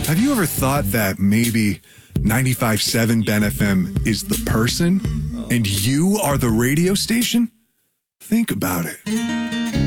Have you ever thought that maybe 95.7 Ben FM is the person and you are the radio station? Think about it.